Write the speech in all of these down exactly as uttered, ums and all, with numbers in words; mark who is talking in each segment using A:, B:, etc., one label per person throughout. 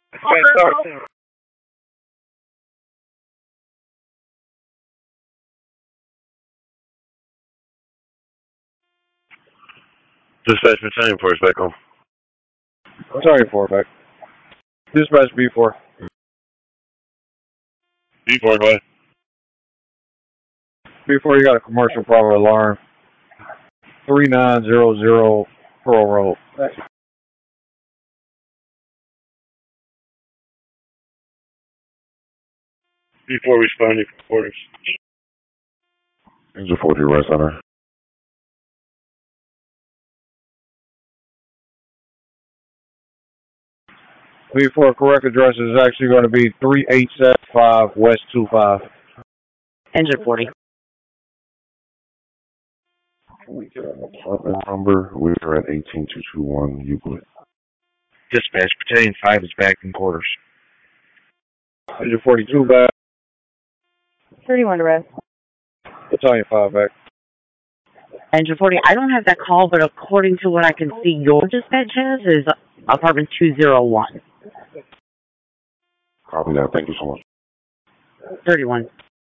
A: Dispatch Battalion Force back home.
B: Battalion four back. Dispatch B four.
A: B four, go ahead.
B: B four, you got a commercial private alarm. three nine zero zero Pearl Road.
A: B four responding for orders.
C: Engine forty, right center.
B: B four, correct address is actually going to be three eight seven five West two five.
D: Engine forty.
C: We get an apartment number. We are at eighteen two two one Euclid.
E: Dispatch Battalion five is back in quarters.
B: Engine forty-two back.
D: thirty-one to rest.
B: Battalion five back.
D: Engine forty, I don't have that call, but according to what I can see, your dispatch has is apartment two oh one.
C: Copy that. Thank you so much.
D: thirty-one.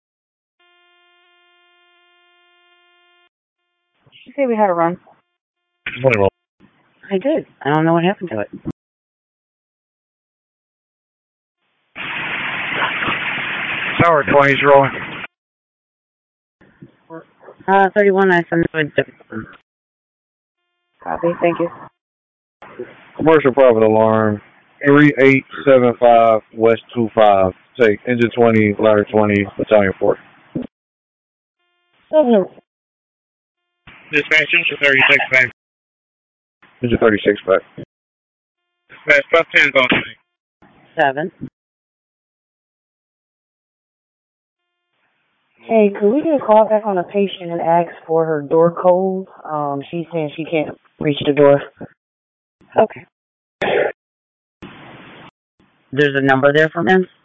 D: Did you say we had a run?
A: twenty-one.
D: I did. I don't know what happened to it.
E: Tower twenty's rolling.
D: Uh, thirty-one, I sent it to Copy, thank you.
B: Commercial private alarm. three eight seven five West two five. Take engine twenty, ladder twenty, Battalion four.
D: seven.
E: Dispatch engine thirty-six back.
B: Engine thirty-six back.
E: Dispatch plus ten is on.
D: seven.
F: Hey, could we get a call back on a patient and ask for her door code? Um, she's saying she can't reach the door.
D: Okay. There's a number there for them?